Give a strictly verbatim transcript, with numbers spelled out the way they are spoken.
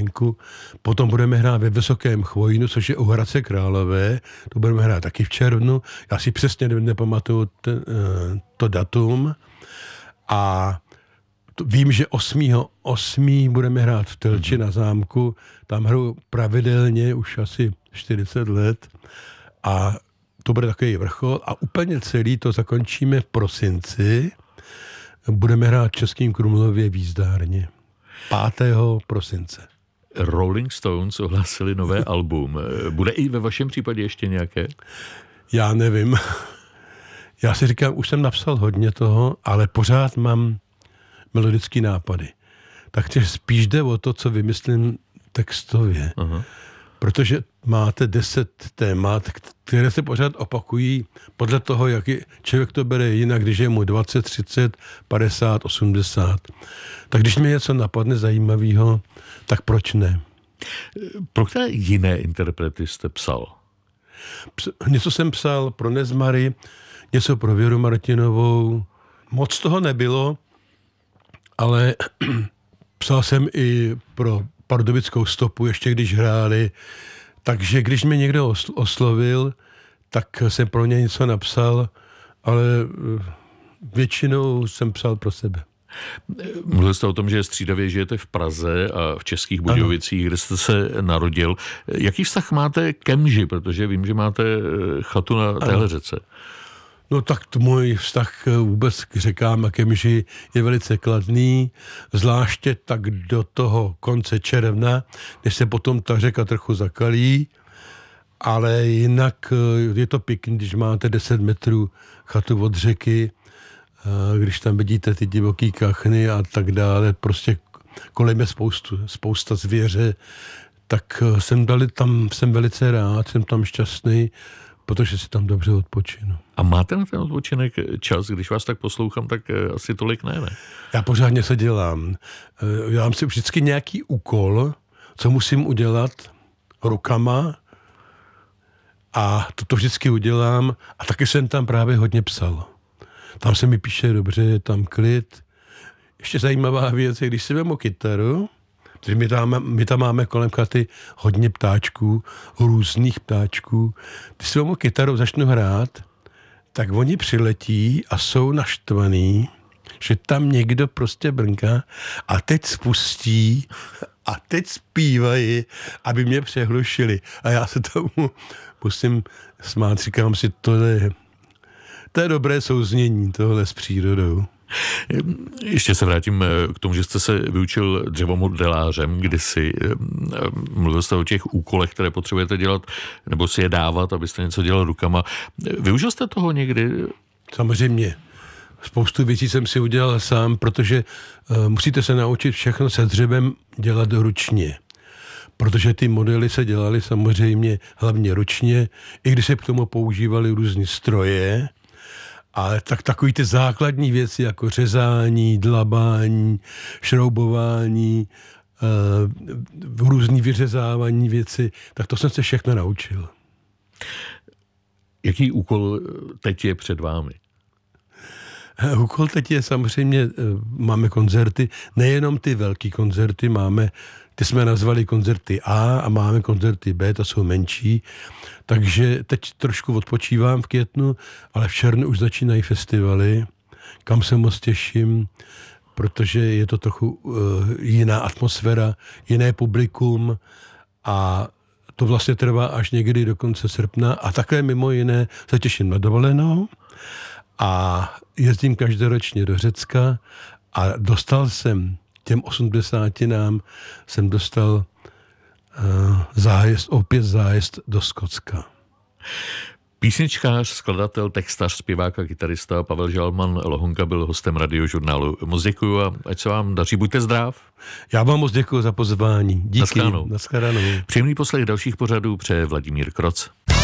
zámku, potom budeme hrát ve Vysokém Chvojnu, což je u Hradce Králové, to budeme hrát taky v červnu, já si přesně nepamatuju ten, to datum a to, vím, že osmého osmého budeme hrát v Telči mm-hmm. na zámku, tam hraju pravidelně už asi čtyřicet let a to bude takový vrchol a úplně celý to zakončíme v prosinci. Budeme hrát v Českém Krumlově v jízdárně. pátého prosince. Rolling Stones ohlásili nové album. Bude i ve vašem případě ještě nějaké? Já nevím. Já si říkám, už jsem napsal hodně toho, ale pořád mám melodický nápady. Takže spíš jde o to, co vymyslím textově. Aha. Protože máte deset témat, které se pořád opakují podle toho, jak je, člověk to bere jinak, když je mu dvacet, třicet, padesát, osmdesát. Tak když mi něco napadne zajímavého, tak proč ne? Pro které jiné interprety jste psal? Něco jsem psal pro Nezmary, něco pro Věru Martinovou. Moc toho nebylo, ale psal jsem i pro Pardubickou stopu, ještě když hráli. Takže když mě někdo oslovil, tak jsem pro ně něco napsal, ale většinou jsem psal pro sebe. Mluvil jste o tom, že střídavě žijete v Praze a v Českých Budějovicích, kde jste se narodil. Jaký vztah máte ke Mži? Protože vím, že máte chatu na téhle řece. No tak můj vztah vůbec k řekám a ke Mži je velice kladný, zvláště tak do toho konce června, než se potom ta řeka trochu zakalí, ale jinak je to pěkný, když máte deset metrů chatu od řeky, když tam vidíte ty divoký kachny a tak dále, prostě kolem je spoustu, spousta zvěře, tak jsem, dali, tam jsem velice rád, jsem tam šťastný, protože si tam dobře odpočinu. A máte na ten odpočinek čas? Když vás tak poslouchám, tak asi tolik ne, ne? Já pořád něco dělám. Dělám si vždycky nějaký úkol, co musím udělat rukama a to, to vždycky udělám a taky jsem tam právě hodně psal. Tam se mi píše dobře, je tam klid. Ještě zajímavá věc je, když si vemu kytaru, protože my tam, my tam máme kolem chaty hodně ptáčků, různých ptáčků. Když si vemu kytaru, začnu hrát, tak oni přiletí a jsou naštvaný, že tam někdo prostě brnká a teď spustí a teď zpívají, aby mě přehlušili. A já se tomu musím smát, říkám si, to je, to je dobré souznění tohle s přírodou. Ještě se vrátím k tomu, že jste se vyučil dřevomodelářem kdysi. Mluvil jste o těch úkolech, které potřebujete dělat, nebo si je dávat, abyste něco dělal rukama. Využil jste toho někdy? Samozřejmě. Spoustu věcí jsem si udělal sám, protože uh, musíte se naučit všechno se dřevem dělat ručně. Protože ty modely se dělaly samozřejmě hlavně ručně, i když se k tomu používaly různé stroje, ale tak takový ty základní věci jako řezání, dlabání, šroubování, uh, různý vyřezávání věci, tak to jsem se všechno naučil. Jaký úkol teď je před vámi? Úkol teď je samozřejmě, máme koncerty, nejenom ty velký koncerty, máme, ty jsme nazvali koncerty A a máme koncerty B, to jsou menší, takže teď trošku odpočívám v květnu, ale v červnu už začínají festivaly, kam se moc těším, protože je to trochu uh, jiná atmosféra, jiné publikum a to vlastně trvá až někdy do konce srpna a také mimo jiné se těším na dovolenou a jezdím každoročně do Řecka a dostal jsem těm osmdesátinám jsem dostal uh, zájezd, opět zájezd do Skotska. Písničkář, skladatel, textař, zpěvák a kytarista Pavel Žalman Lohonka byl hostem Radiožurnálu. Moc děkuju a ať se vám daří. Buďte zdrav. Já vám moc děkuju za pozvání. Díky. Naschledanou. Naschledanou. Příjemný poslech dalších pořadů přeje Vladimír Kroc.